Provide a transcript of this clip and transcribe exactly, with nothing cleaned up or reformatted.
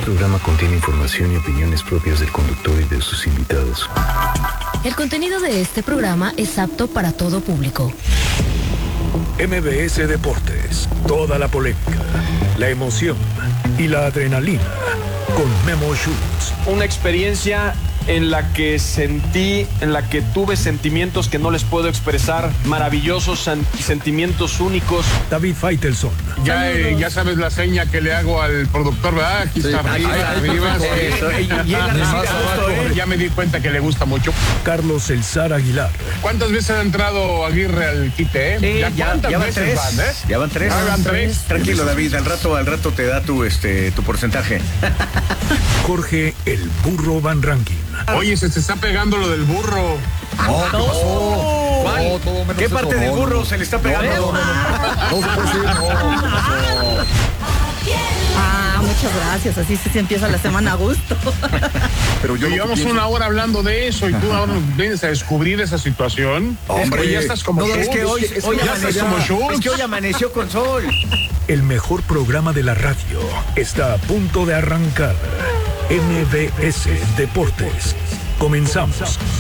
programa contiene información y opiniones propias del conductor y de sus invitados. El contenido de este programa es apto para todo público. M B S Deportes, toda la polémica, la emoción y la adrenalina con Memo Schutz. Una experiencia en la que sentí, en la que tuve sentimientos que no les puedo expresar, maravillosos sentimientos únicos. David Faitelson. Ya, eh, ya sabes la seña que le hago al productor, ¿verdad? Aquí sí, está arriba, ahí, arriba. Sí. Sí. Ya me di cuenta que le gusta mucho. Carlos El Zar Aguilar. ¿Cuántas veces ha entrado Aguirre al quite, eh? Sí, ¿Ya, ya, cuántas ya van veces tres. van, eh? Ya van tres. Ya van tres. Tranquilo, David, al rato, al rato te da tu, este, tu porcentaje. Jorge El Burro Van Rankin. Oye, se te está pegando lo del burro. No, ¿qué pasó? ¿Cuál? No, todo menos ¿Qué eso, parte no, del burro no, se le está pegando? No, no, no, no, no, no, no, no. Ah, muchas gracias, así se empieza la semana a gusto. Pero yo llevamos pienso... una hora hablando de eso y tú ahora vienes a descubrir esa situación. Hombre, es que ya estás como no, Schultz. Es que hoy, es hoy ya amaneció, como Schultz. Es que hoy amaneció con sol. El mejor programa de la radio está a punto de arrancar. M B S Deportes. Comenzamos.